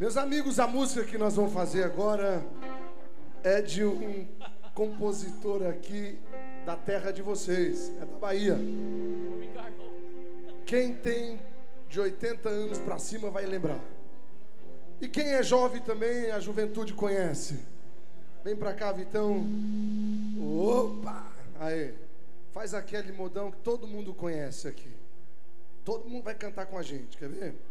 Meus amigos, a música que nós vamos fazer agora é de um compositor aqui da terra de vocês, é da Bahia. Quem tem de 80 anos pra cima vai lembrar. E quem é jovem também, a juventude conhece. Vem pra cá, Vitão. Opa! Aí, faz aquele modão que todo mundo conhece aqui. Todo mundo vai cantar com a gente, quer ver?